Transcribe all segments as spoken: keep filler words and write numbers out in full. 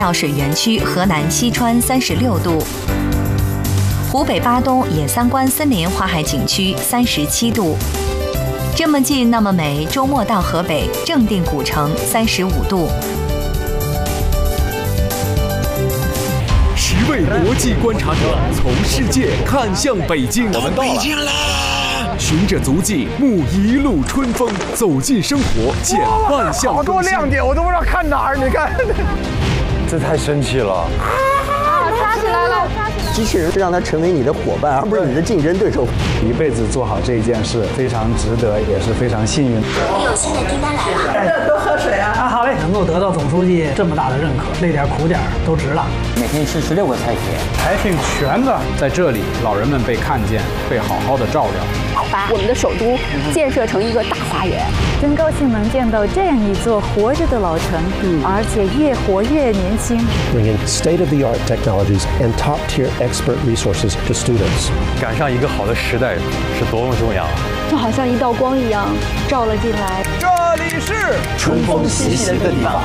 绕水园区河南西川三十六度，湖北巴东野三关森林花海景区三十七度。这么近那么美，周末到河北正定古城三十五度。 十位国际观察者从世界看向北京， 我们到了。 循着足迹，沐一路春风，走进生活，见万象更新。 好多亮点，我都不知道看哪儿。你看，这太神奇了！ 啊，抓起来了！ 机器人是让它成为你的伙伴，而不是你的竞争对手。 一辈子做好这一件事，非常值得，也是非常幸运。 我们有新的订单来了， 多喝水啊！ 啊，好嘞，能够得到总书记这么大的认可，累点苦点都值了。 每天吃十六个菜品， 还挺全的。在这里，老人们被看见，被好好的照料。 把我们的首都建设成一个大花园， 真高兴能见到这样一座活着的老城，嗯、而且越活越年轻。 Bringing state-of-the-art technologies and top-tier expert resources to students。 赶上一个好的时代是多么重要啊！ 就好像一道光一样照了进来。 这里是春风习习的地方。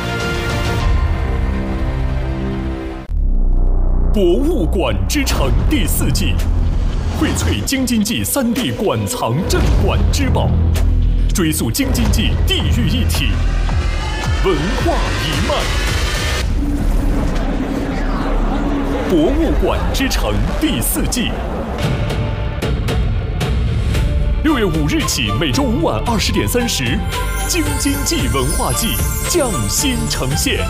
博物馆之城第四季。荟萃京津冀三地馆藏镇馆之宝，追溯京津冀地域一体文化一脉。博物馆之城第四季，六月五日起，每周五晚二十点三十，京津冀文化季匠心呈现。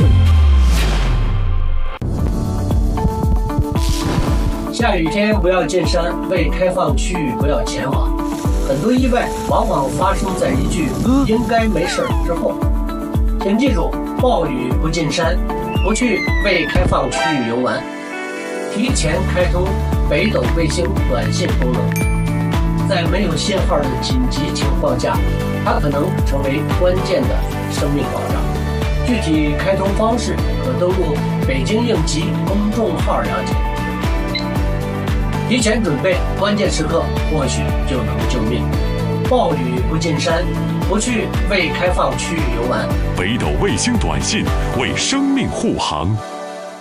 下雨天不要进山，未开放区域不要前往。很多意外往往发生在一句“应该没事”之后。请记住，暴雨不进山，不去未开放区域游玩。提前开通北斗卫星短信功能，在没有信号的紧急情况下，它可能成为关键的生命保障。具体开通方式可登录北京应急公众号了解。提前准备，关键时刻或许就能救命。暴雨不进山，不去未开放区域游玩。 北斗卫星短信为生命护航。